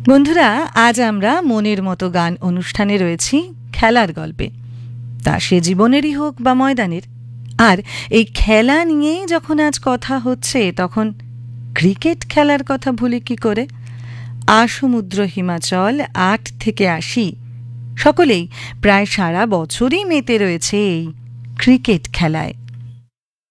বন্ধুরা, আজ আমরা মনের মতো গান অনুষ্ঠানে রয়েছি খেলার গল্পে, তা সে জীবনেরই হোক বা ময়দানের। আর এই খেলা নিয়েই যখন আজ কথা হচ্ছে, তখন ক্রিকেট খেলার কথা ভুলি কি করে? আসমুদ্র হিমাচল ৮ থেকে ৮০ সকলেই প্রায় সারা বছরই মেতে রয়েছে এই ক্রিকেট খেলায়।